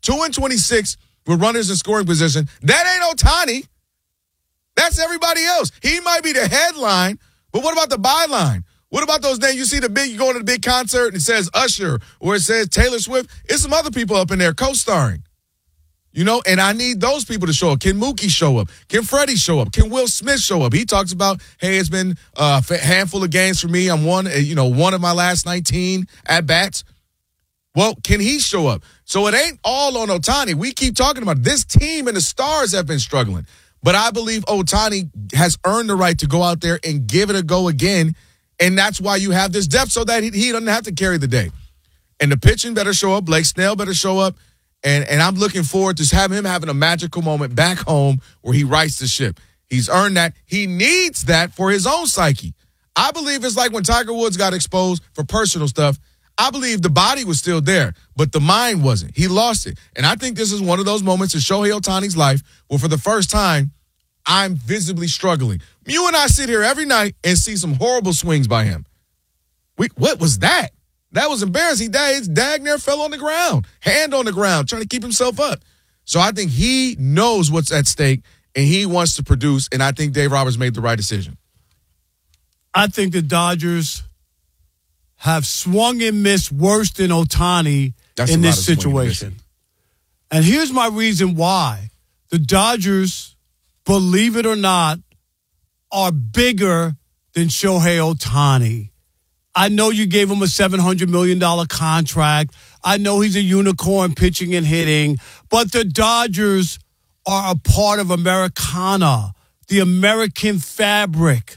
2 and 26 with runners in scoring position. That ain't Ohtani. That's everybody else. He might be the headline, but what about the byline? What about those names? You see you go to the big concert and it says Usher or it says Taylor Swift. It's some other people up in there co-starring. And I need those people to show up. Can Mookie show up? Can Freddie show up? Can Will Smith show up? He talks about, hey, it's been a handful of games for me. I'm one of my last 19 at-bats. Well, can he show up? So it ain't all on Ohtani. We keep talking about it. This team and the stars have been struggling. But I believe Ohtani has earned the right to go out there and give it a go again, and that's why you have this depth so that he doesn't have to carry the day. And the pitching better show up. Blake Snell better show up. And I'm looking forward to having a magical moment back home where he rights the ship. He's earned that. He needs that for his own psyche. I believe it's like when Tiger Woods got exposed for personal stuff. I believe the body was still there, but the mind wasn't. He lost it. And I think this is one of those moments in Shohei Ohtani's life where for the first time, I'm visibly struggling. You and I sit here every night and see some horrible swings by him. What was that? That was embarrassing. His dag near fell on the ground, hand on the ground, trying to keep himself up. So I think he knows what's at stake, and he wants to produce, and I think Dave Roberts made the right decision. I think the Dodgers have swung and missed worse than Ohtani in this situation. And here's my reason why. The Dodgers, believe it or not, are bigger than Shohei Ohtani. I know you gave him a $700 million contract. I know he's a unicorn pitching and hitting. But the Dodgers are a part of Americana, the American fabric.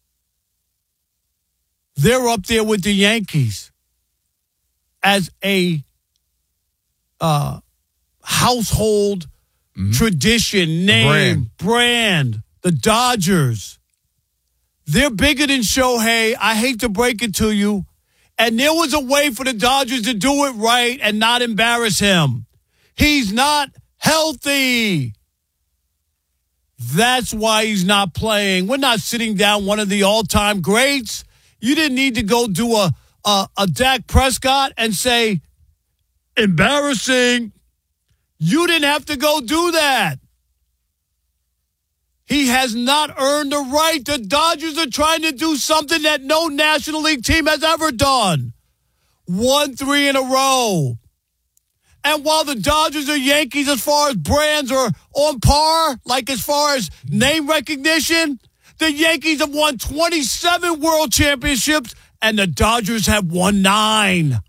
They're up there with the Yankees as a household tradition, name, brand. The Dodgers. They're bigger than Shohei. I hate to break it to you. And there was a way for the Dodgers to do it right and not embarrass him. He's not healthy. That's why he's not playing. We're not sitting down one of the all-time greats. You didn't need to go do a Dak Prescott and say, embarrassing. You didn't have to go do that. He has not earned the right. The Dodgers are trying to do something that no National League team has ever done. 1-3 in a row. And while the Dodgers or Yankees, as far as brands, are on par, like as far as name recognition, the Yankees have won 27 world championships, and the Dodgers have won 9.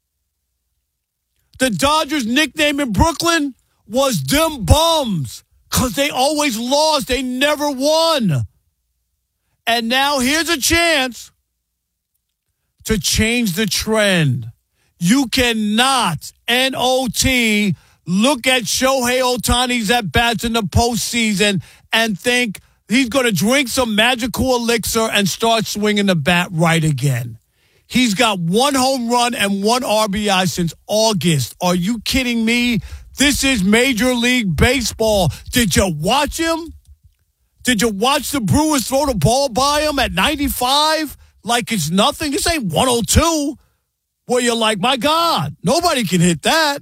The Dodgers' nickname in Brooklyn was them bums. Because they always lost. They never won. And now here's a chance to change the trend. You cannot, N-O-T, look at Shohei Ohtani's at-bats in the postseason and think he's going to drink some magical elixir and start swinging the bat right again. He's got 1 home run and 1 RBI since August. Are you kidding me? This is Major League Baseball. Did you watch him? Did you watch the Brewers throw the ball by him at 95 like it's nothing? This ain't 102 where you're like, my God, nobody can hit that.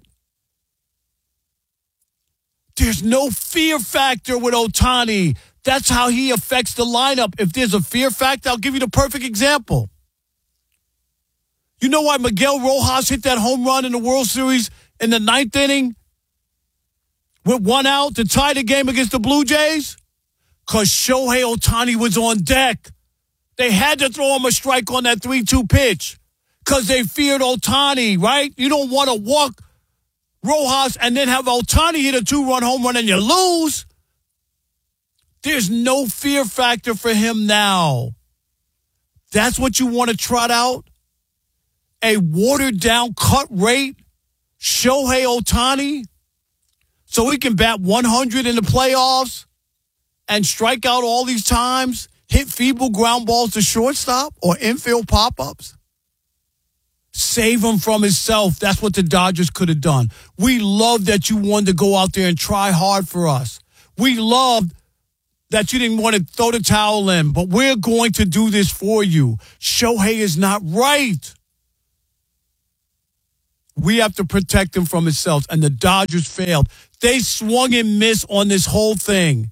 There's no fear factor with Ohtani. That's how he affects the lineup. If there's a fear factor, I'll give you the perfect example. You know why Miguel Rojas hit that home run in the World Series in the 9th inning? With 1 out to tie the game against the Blue Jays? Because Shohei Ohtani was on deck. They had to throw him a strike on that 3-2 pitch because they feared Ohtani, right? You don't want to walk Rojas and then have Ohtani hit a 2-run home run and you lose. There's no fear factor for him now. That's what you want to trot out? A watered-down cut rate? Shohei Ohtani? So he can bat 100 in the playoffs and strike out all these times, hit feeble ground balls to shortstop or infield pop-ups? Save him from himself. That's what the Dodgers could have done. We love that you wanted to go out there and try hard for us. We loved that you didn't want to throw the towel in, but we're going to do this for you. Shohei is not right. we have to protect him from himself. And the Dodgers failed. They swung and missed on this whole thing.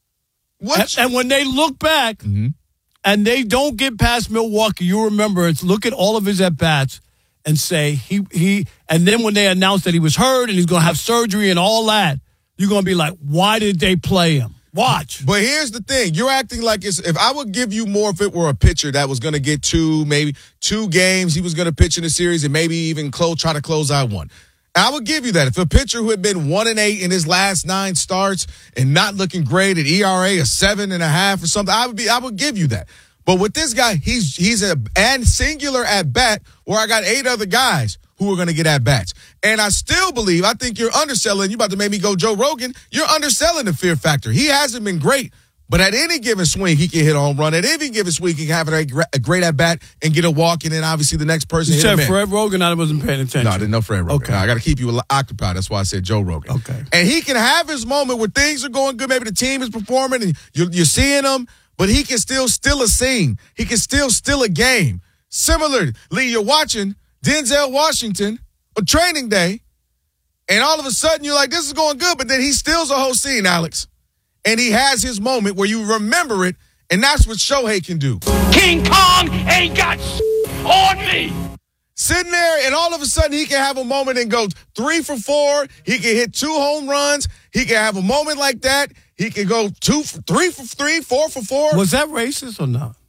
And when they look back and they don't get past Milwaukee, you remember, look at all of his at-bats and say and then when they announced that he was hurt and he's going to have surgery and all that, you're going to be like, why did they play him? Watch. But here's the thing. You're acting like if I would give you more if it were a pitcher that was going to get maybe two games, he was going to pitch in the series and maybe even try to close out one. I would give you that. If a pitcher who had been 1-8 in his last 9 starts and not looking great at ERA of 7.5 or something, I would give you that. But with this guy, he's a singular at bat where I got 8 other guys who are going to get at bats. And I still believe, I think you're underselling. You about to make me go Joe Rogan. You're underselling the fear factor. He hasn't been great, but at any given swing, he can hit a home run. At any given swing, he can have a great at bat and get a walk, and then obviously the next person you hit him said Fred Rogan. I wasn't paying attention. No, I didn't know Fred Rogan. Okay. I got to keep you occupied. That's why I said Joe Rogan. Okay. And he can have his moment where things are going good. Maybe the team is performing, and you're seeing him, but he can still steal a scene. He can still steal a game. Similarly, you're watching Denzel Washington on training day, and all of a sudden you're like, this is going good, but then he steals a whole scene, Alex. And he has his moment where you remember it, and that's what Shohei can do. King Kong ain't got on me. Sitting there, and all of a sudden he can have a moment and go 3 for 4. He can hit 2 home runs. He can have a moment like that. He can go 3 for 3, 4 for 4. Was that racist or not?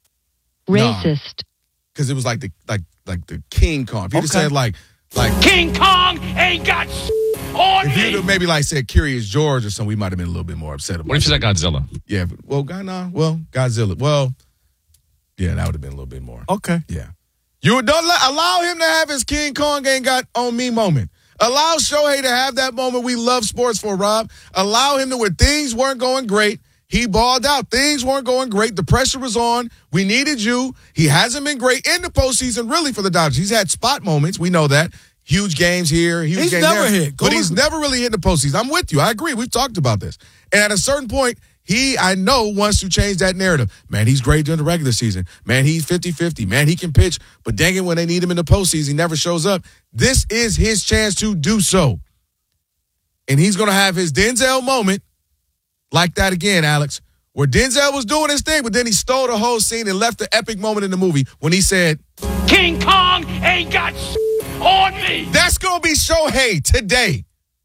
Racist. Because it was like the King Kong. If you just said like King Kong ain't got on if me. you'd maybe said Curious George or something, we might have been a little bit more upset about it. What if you said Godzilla? Yeah, Godzilla. Well, yeah, that would have been a little bit more. Okay. Yeah. You don't allow him to have his King Kong ain't got on me moment. Allow Shohei to have that moment we love sports for, Rob. Allow him to where things weren't going great. He balled out. Things weren't going great. The pressure was on. We needed you. He hasn't been great in the postseason, really, for the Dodgers. He's had spot moments. We know that. Huge games here, huge games there. But he's never really hit the postseason. I'm with you. I agree. We've talked about this. And at a certain point, I know, wants to change that narrative. Man, he's great during the regular season. Man, he's 50-50. Man, he can pitch. But dang it, when they need him in the postseason, he never shows up. This is his chance to do so. And he's going to have his Denzel moment like that again, Alex, where Denzel was doing his thing, but then he stole the whole scene and left the epic moment in the movie when he said, King Kong ain't got on me. That's going to be Shohei today.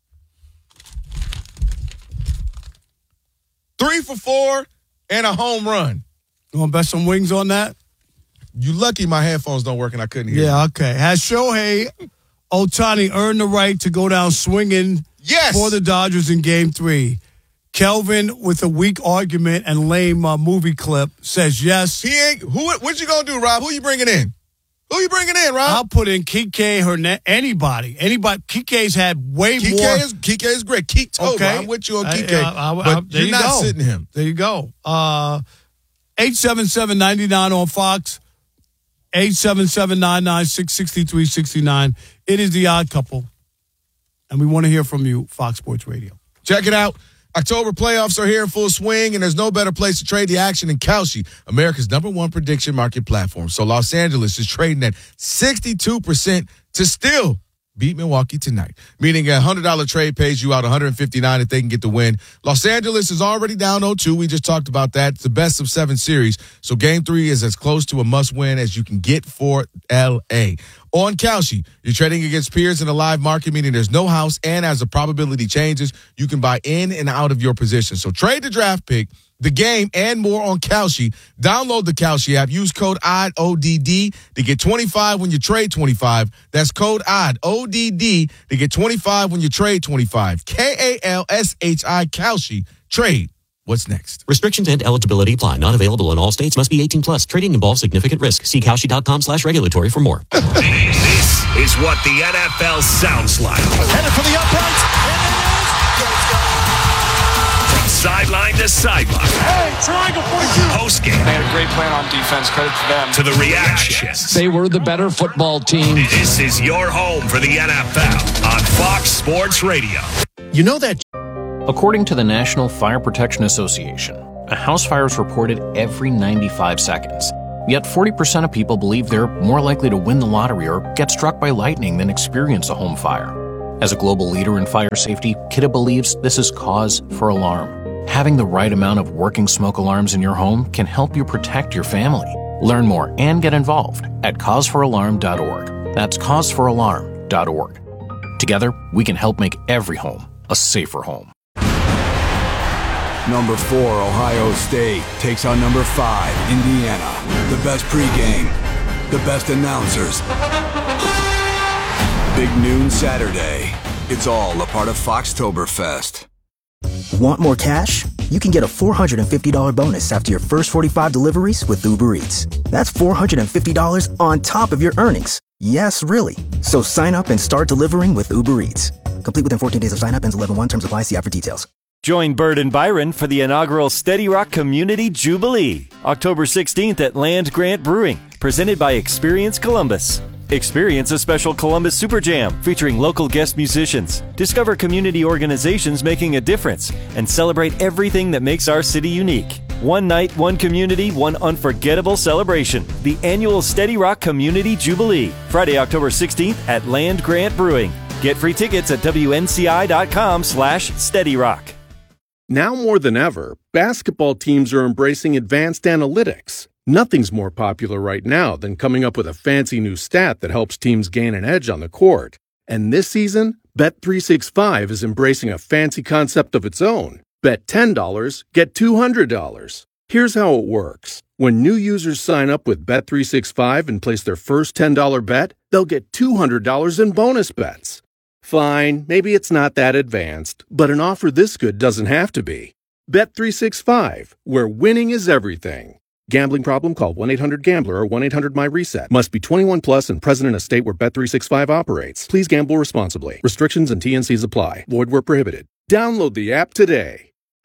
3 for 4 and a home run. You want to bet some wings on that? You lucky my headphones don't work and I couldn't hear you. Yeah, okay. Has Shohei Ohtani earned the right to go down swinging for the Dodgers in Game 3? Kelvin, with a weak argument and lame movie clip, says yes. He ain't. What you gonna do, Rob? Who you bringing in? Who you bringing in, Rob? I'll put in Kike, anybody. Kike's had way more. Kike is great. Kike Toba. Okay. I'm with you on Kike. But you're not sitting him. There you go. 877-99 on Fox. 877-996-6369. It is The Odd Couple. And we want to hear from you, Fox Sports Radio. Check it out. October playoffs are here in full swing, and there's no better place to trade the action than Kalshi, America's #1 prediction market platform. So Los Angeles is trading at 62% to still beat Milwaukee tonight, meaning a $100 trade pays you out $159 if they can get the win. Los Angeles is already down 0-2. We just talked about that. It's the best of 7 series, so Game 3 is as close to a must-win as you can get for L.A. On Kalshi, you're trading against peers in a live market, meaning there's no house, and as the probability changes, you can buy in and out of your position. So trade the draft pick, the game, and more on Kalshi. Download the Kalshi app. Use code ODD to get 25 when you trade 25. That's code ODD to get 25 when you trade 25. KALSHI Kalshi. Trade. What's next? Restrictions and eligibility apply. Not available in all states. Must be 18 plus. Trading involves significant risk. See Kalshi.com/regulatory for more. This is what the NFL sounds like. Headed for the uprights. From sideline to sideline. Hey, triangle 42. Post game. They had a great plan on defense. Credit to them. To the reactions. They were the better football team. This is your home for the NFL on Fox Sports Radio. You know that. According to the National Fire Protection Association, a house fire is reported every 95 seconds. Yet 40% of people believe they're more likely to win the lottery or get struck by lightning than experience a home fire. As a global leader in fire safety, Kidde believes this is cause for alarm. Having the right amount of working smoke alarms in your home can help you protect your family. Learn more and get involved at causefораlarm.org. That's causefораlarm.org. Together, we can help make every home a safer home. Number 4, Ohio State takes on number 5, Indiana. The best pregame, the best announcers. Big noon Saturday. It's all a part of Foxtoberfest. Want more cash? You can get a $450 bonus after your first 45 deliveries with Uber Eats. That's $450 on top of your earnings. Yes, really. So sign up and start delivering with Uber Eats. Complete within 14 days of sign up. Ends 11/1. Terms apply. See app for details. Join Bird and Byron for the inaugural Steady Rock Community Jubilee, October 16th at Land Grant Brewing, presented by Experience Columbus. Experience a special Columbus Super Jam featuring local guest musicians. Discover community organizations making a difference and celebrate everything that makes our city unique. One night, one community, one unforgettable celebration. The annual Steady Rock Community Jubilee, Friday, October 16th at Land Grant Brewing. Get free tickets at WNCI.com/SteadyRock. Now more than ever, basketball teams are embracing advanced analytics. Nothing's more popular right now than coming up with a fancy new stat that helps teams gain an edge on the court. And this season, Bet365 is embracing a fancy concept of its own. Bet $10, get $200. Here's how it works. When new users sign up with Bet365 and place their first $10 bet, they'll get $200 in bonus bets. Fine, maybe it's not that advanced, but an offer this good doesn't have to be. Bet365, where winning is everything. Gambling problem? Call 1-800-GAMBLER or 1-800-MY-RESET. Must be 21 plus and present in a state where Bet365 operates. Please gamble responsibly. Restrictions and T&Cs apply. Void where prohibited. Download the app today.